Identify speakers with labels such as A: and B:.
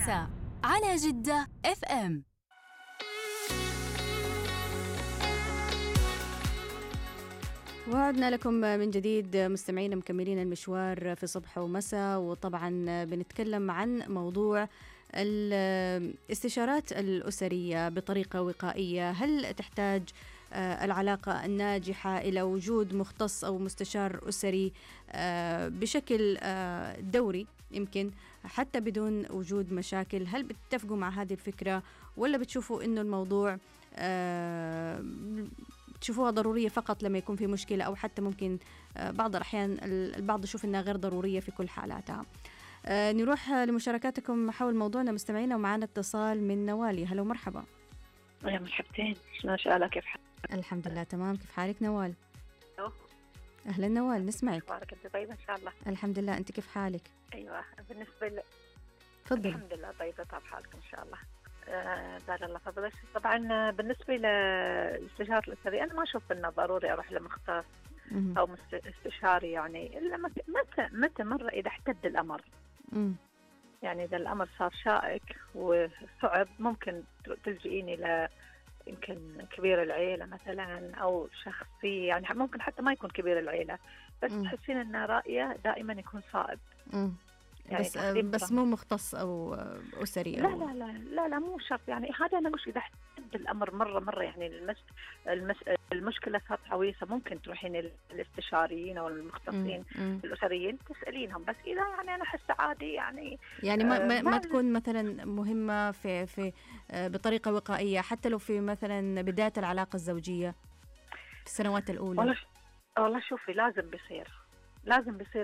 A: المساء على جدة FM.
B: وعدنا لكم من جديد مستمعين مكملين المشوار في صبح ومساء، وطبعا بنتكلم عن موضوع الاستشارات الأسرية بطريقة وقائية. هل تحتاج العلاقة الناجحة إلى وجود مختص أو مستشار أسري بشكل دوري، يمكن حتى بدون وجود مشاكل؟ هل بتتفقوا مع هذه الفكرة ولا بتشوفوا إنه الموضوع تشوفوها ضرورية فقط لما يكون في مشكلة، أو حتى ممكن بعض الأحيان البعض يشوف إنها غير ضرورية في كل حالاتها؟ نروح لمشاركاتكم حول موضوعنا مستمعينا، ومعنا اتصال من نوال. هلا ومرحبا.
C: يا مرحبتين، شلون شغلك؟ كيف حالك؟
B: الحمد لله تمام، كيف حالك نوال؟
C: ألو.
B: أهلا نوال، نسمعك.
C: أخبارك أنت طيبة إن شاء الله؟
B: الحمد لله، أنت كيف حالك؟
C: أيوة بالنسبة
B: تفضل.
C: الحمد لله طيبة، طاب حالكم إن شاء الله. بارك الله فضلك. طبعا بالنسبة للاستشارة الأسرية أنا ما أشوف إنه ضروري أروح لمختص أو استشاري، يعني إلا متى مرة إذا احتد الأمر. يعني إذا الأمر صار شائك وصعب ممكن تلجئيني ل يمكن كبير العيلة مثلا أو شخصي، يعني ممكن حتى ما يكون كبير العيلة بس تحسين أن رأيه دائما يكون صائب. يعني
B: بس مو مختص أو أسري
C: لا لا لا لا لا مو شرط. يعني هذا أنا مش إذا احتد الأمر مرة يعني المشكلة صارت عويصة ممكن تروحين للاستشاريين أو المختصين الأسريين تسألينهم. بس إذا يعني أنا أحس عادي يعني
B: ما تكون مثلا مهمة في بطريقة وقائية، حتى لو في مثلا بداية العلاقة الزوجية في السنوات الأولى.
C: والله شوفي لازم بيصير